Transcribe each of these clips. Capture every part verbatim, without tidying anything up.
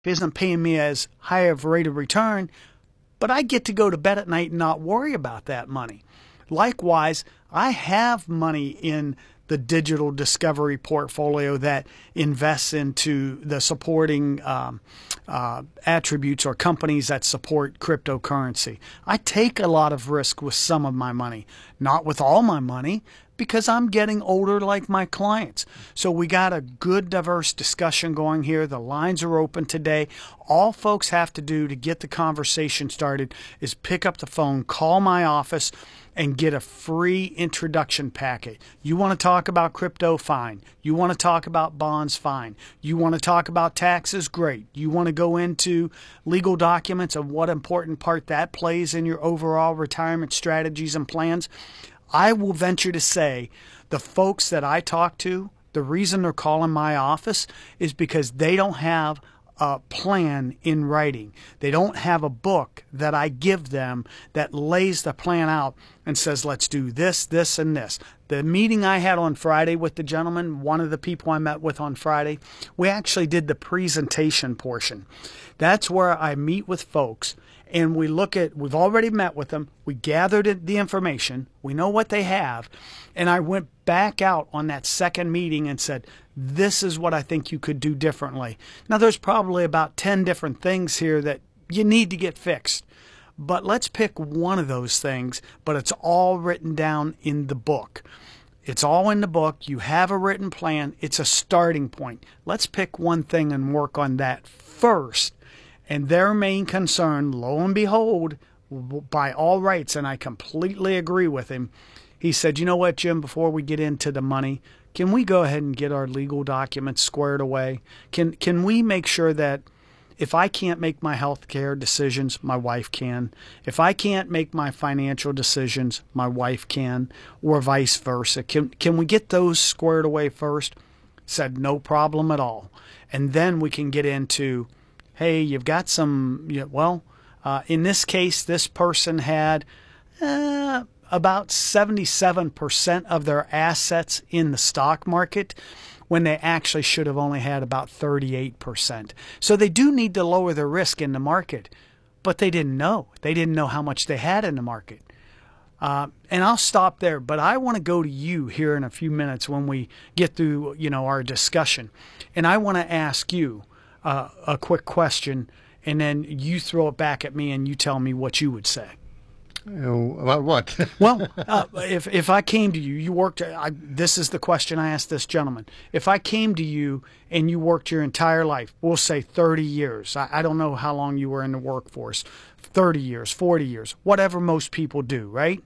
isn't paying me as high of a rate of return, but I get to go to bed at night and not worry about that money. Likewise, I have money in the digital discovery portfolio that invests into the supporting um, uh, attributes or companies that support cryptocurrency. I take a lot of risk with some of my money, not with all my money, because I'm getting older like my clients. So we got a good, diverse discussion going here. The lines are open today. All folks have to do to get the conversation started is pick up the phone, call my office, and get a free introduction packet. You want to talk about crypto? Fine. You want to talk about bonds? Fine. You want to talk about taxes? Great. You want to go into legal documents and what important part that plays in your overall retirement strategies and plans? I will venture to say the folks that I talk to, the reason they're calling my office is because they don't have a plan in writing. They don't have a book that I give them that lays the plan out and says, let's do this, this, and this. The meeting I had on Friday with the gentleman, one of the people I met with on Friday, we actually did the presentation portion. That's where I meet with folks and we look at, we've already met with them, we gathered the information, we know what they have, and I went back out on that second meeting and said, this is what I think you could do differently. Now, there's probably about ten different things here that you need to get fixed, but let's pick one of those things, but it's all written down in the book. It's all in the book. You have a written plan. It's a starting point. Let's pick one thing and work on that first. And their main concern, lo and behold, by all rights, and I completely agree with him, he said, you know what, Jim, before we get into the money, can we go ahead and get our legal documents squared away? Can can we make sure that if I can't make my health care decisions, my wife can. If I can't make my financial decisions, my wife can, or vice versa. Can, can we get those squared away first? Said, no problem at all. And then we can get into, hey, you've got some, you know, well, uh, in this case, this person had uh, about seventy-seven percent of their assets in the stock market when they actually should have only had about thirty-eight percent. So they do need to lower their risk in the market, but they didn't know. They didn't know how much they had in the market. Uh, and I'll stop there, but I want to go to you here in a few minutes when we get through, you know, our discussion. And I want to ask you uh, a quick question, and then you throw it back at me and you tell me what you would say. Uh, about what? Well, uh, if if I came to you, you worked, I, this is the question I asked this gentleman. If I came to you and you worked your entire life, we'll say thirty years. I, I don't know how long you were in the workforce, thirty years, forty years, whatever most people do, right?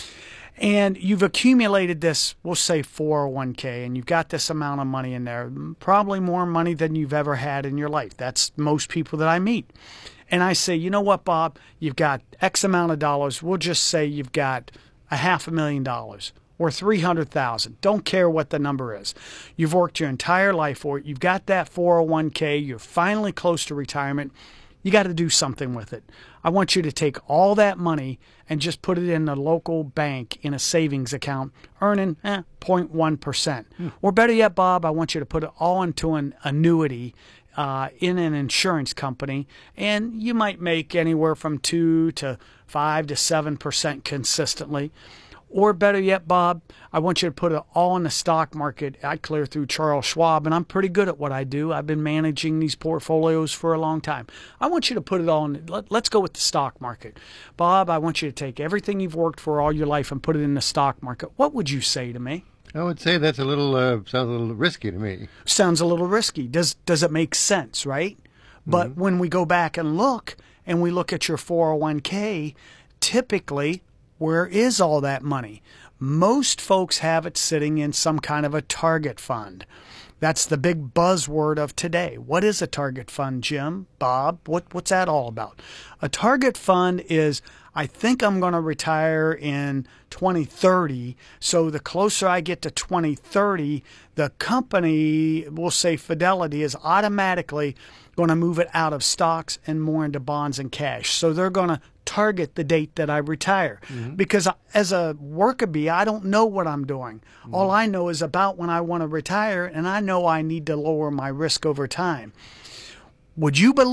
And you've accumulated this, we'll say four oh one k, and you've got this amount of money in there, probably more money than you've ever had in your life. That's most people that I meet. And I say, you know what, Bob, you've got X amount of dollars. We'll just say you've got a half a million dollars or three hundred thousand. Don't care what the number is. You've worked your entire life for it. You've got that four oh one k. You're finally close to retirement. You got to do something with it. I want you to take all that money and just put it in a local bank in a savings account, earning eh, zero point one percent. Hmm. Or better yet, Bob, I want you to put it all into an annuity Uh, in an insurance company, and you might make anywhere from two to five to seven percent consistently. Or better yet, Bob, I want you to put it all in the stock market. I clear through Charles Schwab, and I'm pretty good at what I do. I've been managing these portfolios for a long time. I want you to put it all in. Let, let's go with the stock market. Bob, I want you to take everything you've worked for all your life and put it in the stock market. What would you say to me? I would say that's a little, uh, sounds a little risky to me. Sounds a little risky. Does does it make sense, right? But mm-hmm. when we go back and look, and we look at your four oh one k, typically, where is all that money? Most folks have it sitting in some kind of a target fund. That's the big buzzword of today. What is a target fund, Jim? Bob? What what's that all about? A target fund is, I think I'm going to retire in twenty thirty, so the closer I get to twenty thirty, the company, we'll say Fidelity, is automatically going to move it out of stocks and more into bonds and cash. So they're going to target the date that I retire. Mm-hmm. Because as a worker bee, I don't know what I'm doing. Mm-hmm. All I know is about when I want to retire, and I know I need to lower my risk over time. Would you believe